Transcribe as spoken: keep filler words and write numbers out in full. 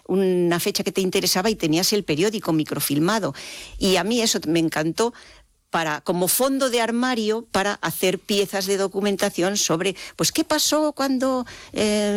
una fecha que te interesaba y tenías el periódico microfilmado. Y a mí eso me encantó para, como fondo de armario para hacer piezas de documentación sobre, pues, qué pasó cuando... Eh,